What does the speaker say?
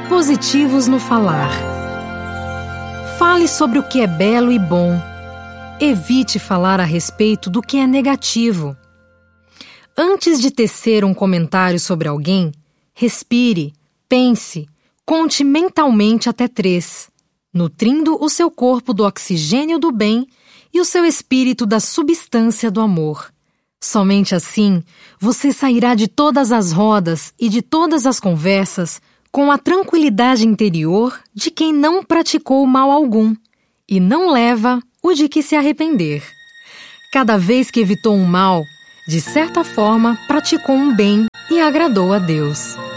Positivos no falar. Fale sobre o que é belo e bom. Evite falar a respeito do que é negativo. Antes de tecer um comentário sobre alguém, respire, pense, conte mentalmente até 3, nutrindo o seu corpo do oxigênio do bem e o seu espírito da substância do amor. Somente assim, você sairá de todas as rodas e de todas as conversas com a tranquilidade interior de quem não praticou mal algum e não leva o de que se arrepender. Cada vez que evitou um mal, de certa forma praticou um bem e agradou a Deus.